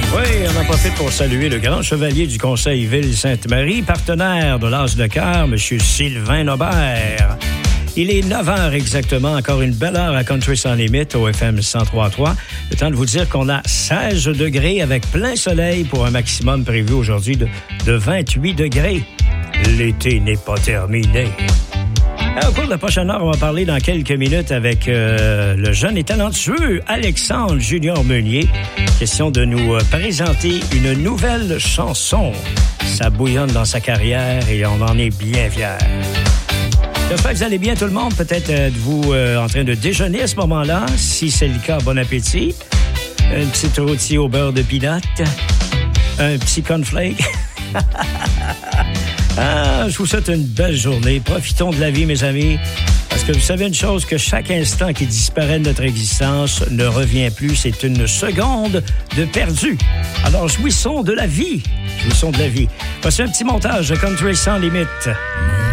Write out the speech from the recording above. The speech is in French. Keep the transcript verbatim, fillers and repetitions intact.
Oui, on en profite pour saluer le grand chevalier du Conseil Ville-Sainte-Marie, partenaire de l'As de cœur, M. Sylvain Nobert. Il est neuf heures exactement, encore une belle heure à Country Sans Limite au F M cent trois point trois. Le temps de vous dire qu'on a seize degrés avec plein soleil pour un maximum prévu aujourd'hui de, de vingt-huit degrés. L'été n'est pas terminé. Au cours de la prochaine heure, on va parler dans quelques minutes avec euh, le jeune et talentueux Alexandre Junior Meunier. Question de nous présenter une nouvelle chanson. Ça bouillonne dans sa carrière et on en est bien fiers. J'espère que vous allez bien tout le monde. Peut-être êtes-vous euh, en train de déjeuner à ce moment-là. Si c'est le cas, bon appétit. Un petit rôti au beurre de peanut. Un petit cornflake. Ah, je vous souhaite une belle journée. Profitons de la vie, mes amis. Parce que vous savez une chose, que chaque instant qui disparaît de notre existence ne revient plus. C'est une seconde de perdu. Alors, jouissons de la vie. Jouissons de la vie. Voici un petit montage de Country Sans Limite.